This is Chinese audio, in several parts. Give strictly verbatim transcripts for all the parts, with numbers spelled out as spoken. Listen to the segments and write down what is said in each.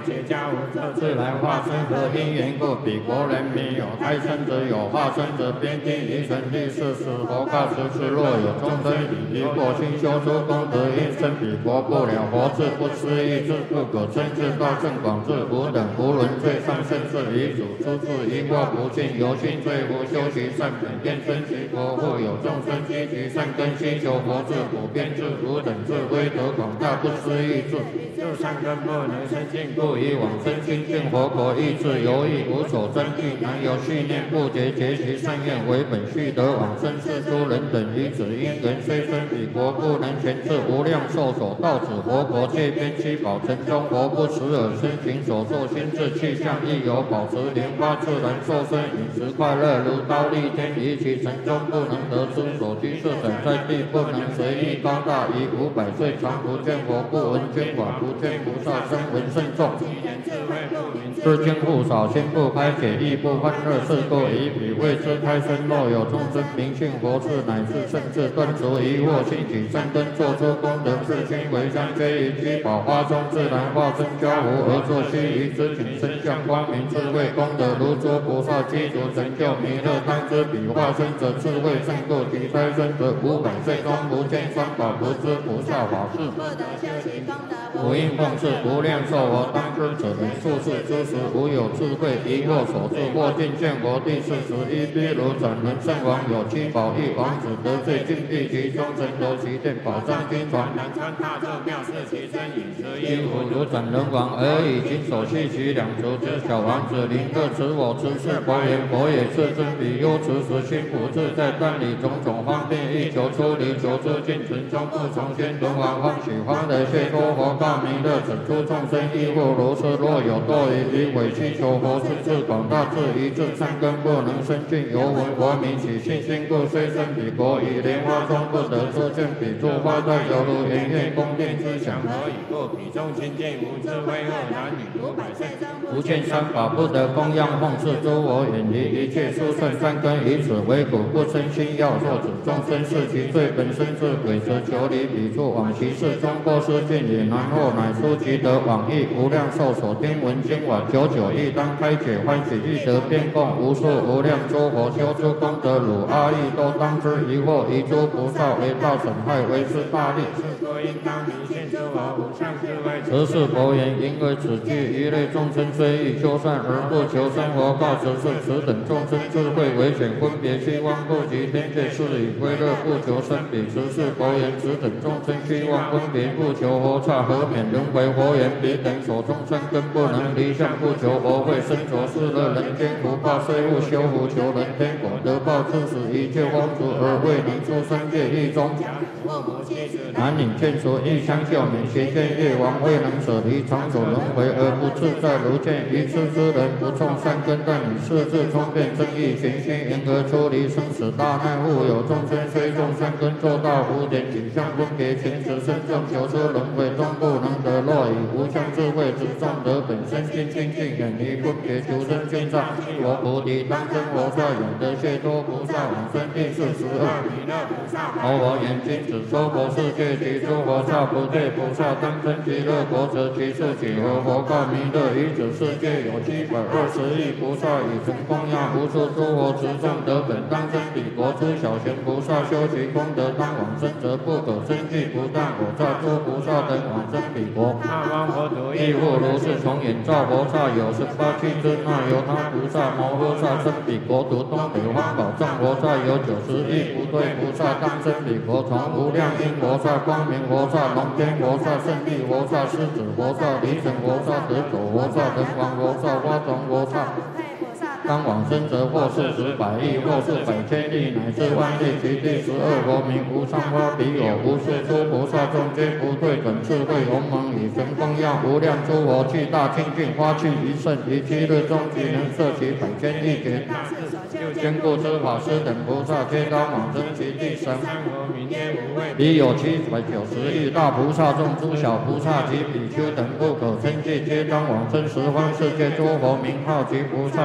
解家无色自然化身和因缘故，彼国人民有胎生者有化身者，边境于神地是时佛告时是若有众生以于过心修诸功德，因生彼国不了佛智，不思议智，不可称智，道正广智，无等无伦最上甚至遗主，出自疑惑不尽，由心罪无修习善本愿生其国，复有众生积极善根心求佛智，普遍智，无等智，威德广大，不思议智，就善根不能生尽，故以往生清净佛国意志犹豫无所争议，难有续念不竭，结其善愿为本续得往生是诸人等于子因人虽生彼国不能全至无量寿所到此佛国界边七宝城中佛不时而身行所作心智气象亦有保持莲花自然受身饮食快乐如刀立天于其城中不能得知所居设等在地不能随意高大于五百岁常不见佛不闻捐法不见菩萨声闻甚众知经不少心不开解亦不欢乐是故以彼为之开身若有众生明信佛智乃至甚至断除疑惑兴起善根作出功德是心为上非于居宝花中自然化身交互而作须臾之景身相光明智慧功德如诸菩萨积足成就弥勒当知彼化身者智慧胜过其胎生者五百岁中不见三宝不知菩萨法事无因奉事无量寿佛当知者人数世之时无有智慧疑惑所致或尽见佛第四十一譬如转轮圣王有七宝一王子得罪禁闭其中神罗其殿宝藏金传南川大众妙事其身饮食衣服如转轮王而已经手系其两足之小王子临各持我持是佛言佛也是真彼忧持时心不自在断理种种方便欲求出离求出尽存中不从先轮王欢喜欢的谢脱佛告弥勒整出众生亦复如是若有堕于于委屈求佛是智广大智一智善根不能生尽由闻佛名起信心故虽生彼国以莲花中不得出见彼诸花在犹如圆月宫殿之祥何以故彼中清净无智慧恶男女五百岁不见三法不得供养奉事诸佛远离一切殊胜善根以此为苦不生心要作子众生是其罪本身是鬼则求离彼处往其事中过失见也然后乃书即得往诣无量寿所听闻经晚久久亦当开解欢喜欲得遍供无数无量诸佛修诸功德汝阿逸都当知疑惑一诸菩萨为道损害为是大利是故应当明现诸佛无上智慧此是佛言因为此句一类众生虽欲修善而不求生活告此是此等众生智慧为选分别虚妄不及天界是以归乐不求生彼此是佛言此等众生虚妄分别不求佛刹何免轮回佛言彼等所众生根不能离相不求佛慧身着是乐人间福报虽勿修福求人天果得报致使一切风俗而未能出三界一中男女眷属亦相救免邪见业王未能舍离长久轮回而不自在如见愚痴之人不种善根但以世智聪辩正义行心因而出离生死大难复有众生虽种善根做到无点景象分别前持身众求出轮回终不能得若以无相智慧之众得本身心清净远离分别求生见上佛菩提当真佛刹永得解脱菩萨往生第四十二弥勒菩萨佛佛言今子说佛世界及诸佛刹不对菩萨当真极乐国者其数几何佛告弥勒于此世界有七百二十亿菩萨以成供养无数诸佛持众得本当生彼国诸小贤菩萨修其功德当往生则不可生计不但我刹诸菩萨等往生彼国那方佛土亦复如是从眼照佛刹有十八七尊那由他菩萨摩诃萨生彼国土东北方宝藏佛刹有九十亿不对菩萨当生彼国从无量因佛刹光明佛刹龙天佛刹胜利佛刹狮子佛刹离尘佛刹得狗佛刹人王佛刹花种佛刹当往生者或是十百亿或是百千亿乃至万亿其第十二佛名无上花彼有无数诸菩萨众皆不退转智慧鸿蒙以神供养无量诸佛具大清净花趣一甚于七日中即能摄其百千亿劫坚固之法师等菩萨皆当往生其第三佛名曰无畏彼有七百九十亿大菩萨众诸小菩萨及比丘等不可称计皆当往生十方世界诸佛名号及菩萨众当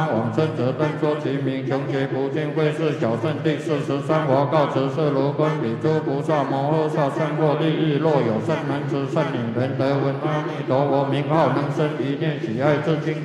往生者等说其名，穷劫不尽，会是小圣。第四十三佛告辞世如观比诸菩萨摩诃萨善获利益，若有善男子善女人得闻阿弥陀佛名号，能生一念喜爱之心。